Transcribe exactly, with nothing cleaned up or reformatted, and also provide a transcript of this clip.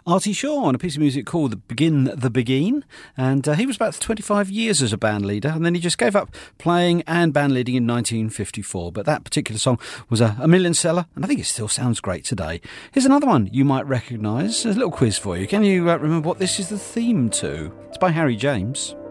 Artie Shaw on a piece of music called the Begin the Begin, and uh, he was about twenty-five years as a band leader, and then he just gave up playing and band leading in nineteen fifty-four. But that particular song was a, a million seller, and I think it still sounds great today. Here's another one you might recognise. There's a little quiz for you. Can you uh, remember what this is the theme to? It's by Harry James.